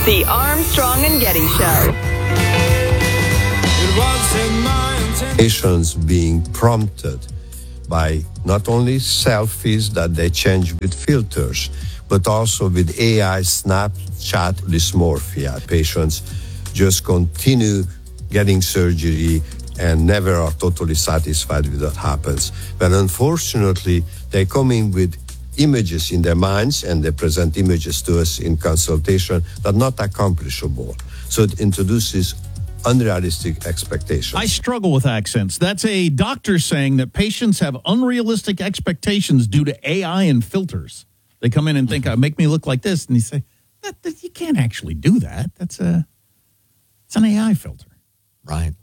The Armstrong and Getty Show. Patients being prompted by not only selfies that they change with filters, but also with AI Snapchat dysmorphia. Patients just continue getting surgery and never are totally satisfied with what happens. But unfortunately, they come in with images in their minds and they present images to us in consultation that are not accomplishable. So it introduces unrealistic expectations. I struggle with accents. That's a doctor saying that patients have unrealistic expectations due to AI and filters. They come in and think, make me look like this. And you say, you can't actually do that. It's an AI filter. Right.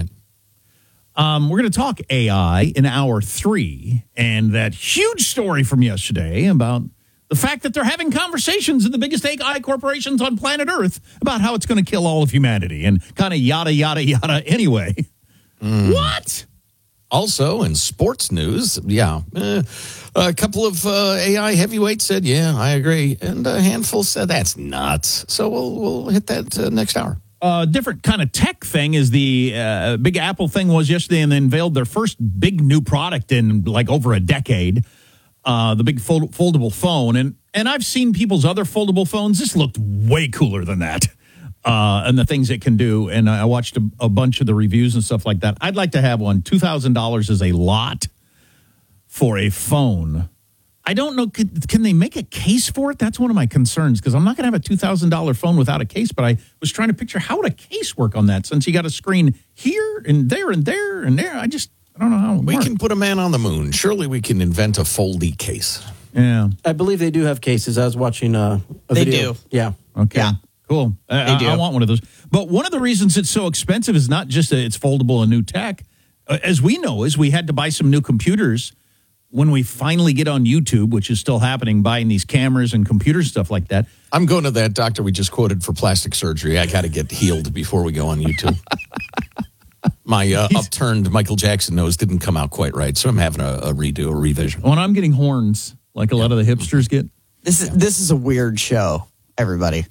We're going to talk AI in hour 3 and that huge story from yesterday about the fact that they're having conversations in the biggest AI corporations on planet Earth about how it's going to kill all of humanity and kind of yada, yada, yada anyway. What? Also, in sports news, a couple of AI heavyweights said, yeah, I agree. And a handful said, that's nuts. So we'll hit that next hour. Different kind of tech thing is the big Apple thing was yesterday, and they unveiled their first big new product in like over a decade, the big foldable phone. And I've seen people's other foldable phones. This looked way cooler than that. And the things it can do. And I watched a bunch of the reviews and stuff like that. I'd like to have one. $2,000 is a lot for a phone. I don't know, can they make a case for it? That's one of my concerns, because I'm not going to have a $2,000 phone without a case, but I was trying to picture how would a case work on that, since you got a screen here and there and there and there. I don't know how it works. We can put a man on the moon. Surely we can invent a foldy case. Yeah. I believe they do have cases. I was watching a video. They do. Yeah. Okay. Yeah. Cool. I want one of those. But one of the reasons it's so expensive is not just that it's foldable and new tech. As we know, is we had to buy some new computers when we finally get on YouTube, which is still happening, buying these cameras and computers, stuff like that. I'm going to that doctor we just quoted for plastic surgery. I got to get healed before we go on YouTube. My upturned Michael Jackson nose didn't come out quite right, so I'm having a redo, a revision. When I'm getting horns, like a lot of the hipsters get. This is a weird show, everybody.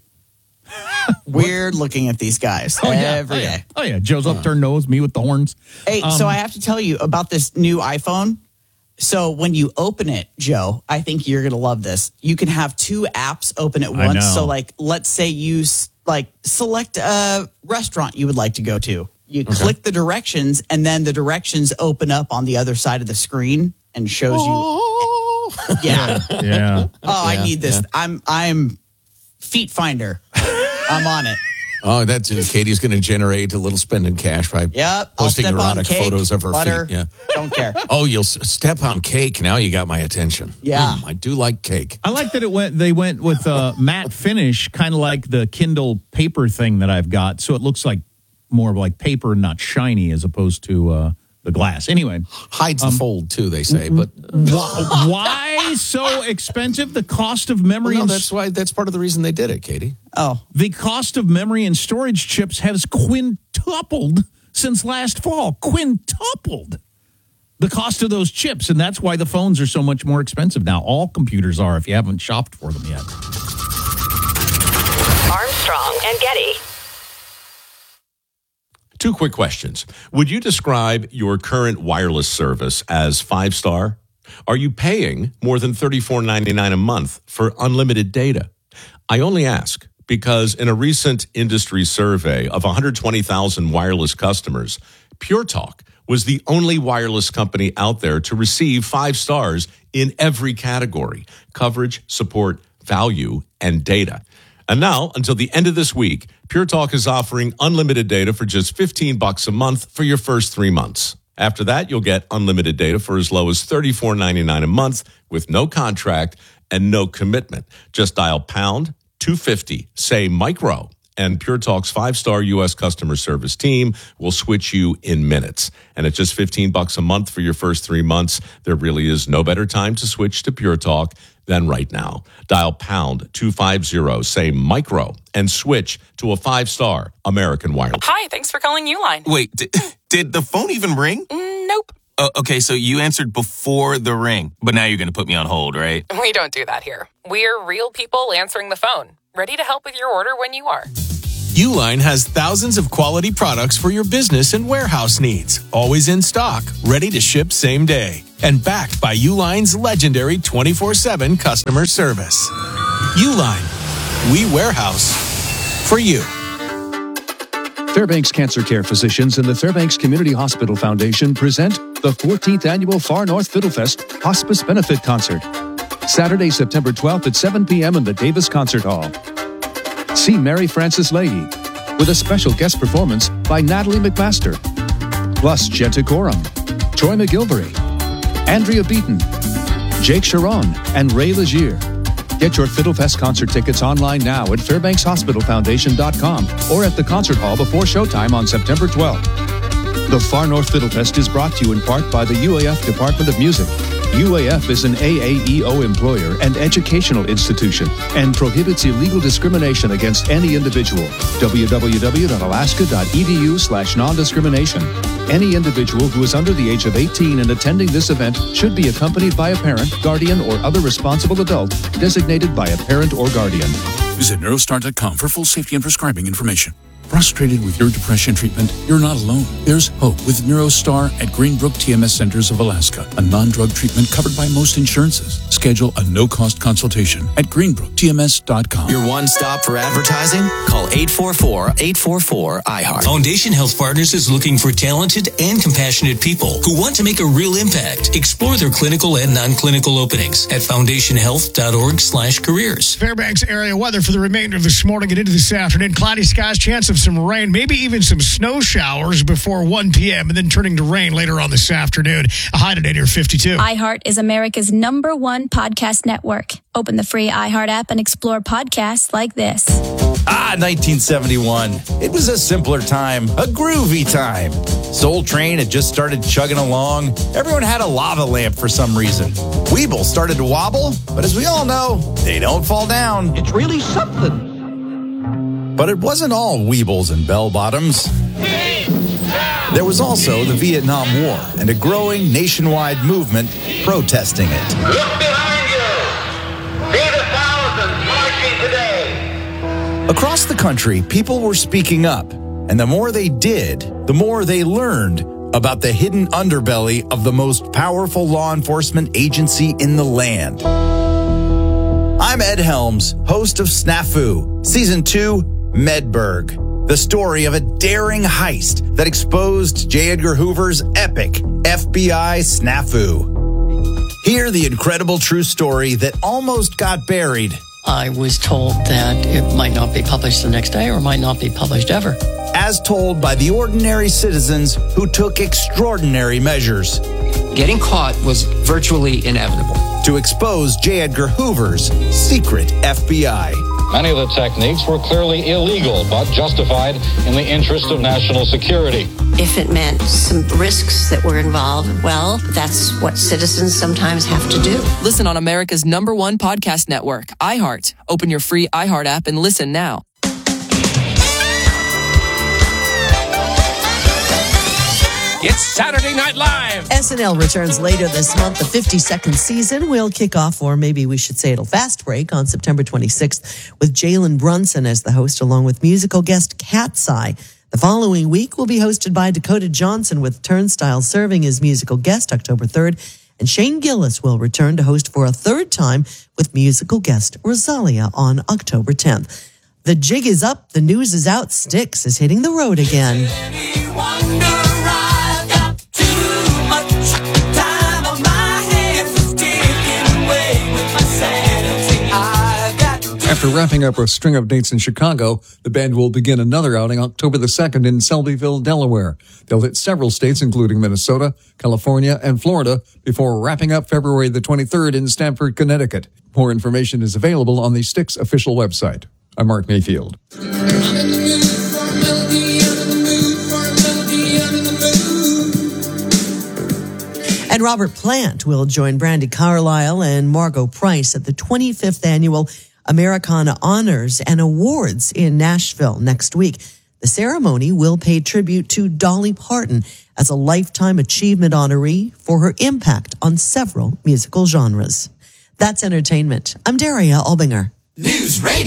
Weird looking at these guys every day. Oh, yeah. Joe's upturned nose, me with the horns. Hey, so I have to tell you about this new iPhone. So when you open it, Joe, I think you're going to love this. You can have 2 apps open at once. So like, let's say you select a restaurant you would like to go to. You click the directions, and then the directions open up on the other side of the screen and shows you. Yeah. Yeah. Oh, I need this. I'm Feet Finder. I'm on it. Oh, that's Katie's going to generate a little spending cash by posting erotic photos of her butter, feet. Yeah. Don't care. Oh, you'll step on cake. Now you got my attention. Yeah. I do like cake. I like that they went with matte finish, kind of like the Kindle paper thing that I've got. So it looks like more like paper, not shiny, as opposed to the glass. Anyway. Hides the fold, too, they say. But why so expensive? The cost of memory. Well, no, that's part of the reason they did it, Katie. Oh. The cost of memory and storage chips has quintupled since last fall. Quintupled the cost of those chips. And that's why the phones are so much more expensive now. All computers are, if you haven't shopped for them yet. Armstrong and Getty. 2 quick questions. Would you describe your current wireless service as 5-star? Are you paying more than $34.99 a month for unlimited data? I only ask because in a recent industry survey of 120,000 wireless customers, Pure Talk was the only wireless company out there to receive 5 stars in every category: coverage, support, value, and data. And now, until the end of this week, Pure Talk is offering unlimited data for just $15 a month for your first 3 months. After that, you'll get unlimited data for as low as $34.99 a month with no contract and no commitment. Just dial pound 250, say micro, and Pure Talk's 5-star U.S. customer service team will switch you in minutes. And at just $15 a month for your first 3 months, there really is no better time to switch to Pure Talk than right now. Dial pound 250, say micro, and switch to a 5-star American Wireless. Hi, thanks for calling Uline. Wait, did the phone even ring? Nope. Okay, so you answered before the ring, but now you're going to put me on hold, right? We don't do that here. We're real people answering the phone, ready to help with your order when you are. Uline has thousands of quality products for your business and warehouse needs. Always in stock, ready to ship same day. And backed by Uline's legendary 24/7 customer service. Uline, we warehouse for you. Fairbanks Cancer Care Physicians and the Fairbanks Community Hospital Foundation present the 14th Annual Far North Fiddlefest Hospice Benefit Concert. Saturday, September 12th at 7 p.m. in the Davis Concert Hall. See Mary Frances Leahy with a special guest performance by Natalie McMaster. Plus Jetta Coram, Troy McGilvery, Andrea Beaton, Jake Sharon, and Ray Legier. Get your Fiddlefest concert tickets online now at FairbanksHospitalFoundation.com or at the concert hall before showtime on September 12th. The Far North Fiddlefest is brought to you in part by the UAF Department of Music. UAF is an AAEO employer and educational institution and prohibits illegal discrimination against any individual. www.alaska.edu/non-discrimination. Any individual who is under the age of 18 and attending this event should be accompanied by a parent, guardian, or other responsible adult designated by a parent or guardian. Visit Neurostar.com for full safety and prescribing information. Frustrated with your depression treatment? You're not alone. There's hope with Neurostar at Greenbrook TMS Centers of Alaska, a non-drug treatment covered by most insurances. Schedule a no-cost consultation at greenbrooktms.com. Your one stop for advertising? Call 844-844-IHEART. Foundation Health Partners is looking for talented and compassionate people who want to make a real impact. Explore their clinical and non-clinical openings at foundationhealth.org/careers. Fairbanks area weather for the remainder of this morning and into this afternoon. Cloudy skies, chance of some rain, maybe even some snow showers before 1 p.m. and then turning to rain later on this afternoon. A high today near 52. iHeart is America's #1 podcast network. Open the free iHeart app and explore podcasts like this. 1971. It was a simpler time, a groovy time. Soul Train had just started chugging along. Everyone had a lava lamp for some reason. Weeble started to wobble, but as we all know, they don't fall down. It's really something. But it wasn't all Weebles and bell-bottoms. There was also the Vietnam War and a growing nationwide movement protesting it. Look behind you. See the thousands marching today. Across the country, people were speaking up, and the more they did, the more they learned about the hidden underbelly of the most powerful law enforcement agency in the land. I'm Ed Helms, host of Snafu, Season 2, Medberg, the story of a daring heist that exposed J. Edgar Hoover's epic FBI snafu. Hear the incredible true story that almost got buried. I was told that it might not be published the next day or might not be published ever. As told by the ordinary citizens who took extraordinary measures. Getting caught was virtually inevitable. To expose J. Edgar Hoover's secret FBI. Many of the techniques were clearly illegal, but justified in the interest of national security. If it meant some risks that were involved, well, that's what citizens sometimes have to do. Listen on America's #1 podcast network, iHeart. Open your free iHeart app and listen now. It's Saturday Night Live. SNL returns later this month. The 52nd season will kick off, or maybe we should say it'll fast break, on September 26th with Jalen Brunson as the host, along with musical guest Cat's Eye. The following week will be hosted by Dakota Johnson, with Turnstile serving as musical guest October 3rd. And Shane Gillis will return to host for a third time with musical guest Rosalia on October 10th. The jig is up. The news is out. Styx is hitting the road again. After wrapping up a string of dates in Chicago, the band will begin another outing October the 2nd in Selbyville, Delaware. They'll hit several states, including Minnesota, California, and Florida, before wrapping up February the 23rd in Stamford, Connecticut. More information is available on the Styx official website. I'm Mark Mayfield. And Robert Plant will join Brandi Carlile and Margot Price at the 25th Annual Americana Honors and Awards in Nashville next week. The ceremony will pay tribute to Dolly Parton as a Lifetime Achievement honoree for her impact on several musical genres. That's entertainment. I'm Daria Albinger. News Radio.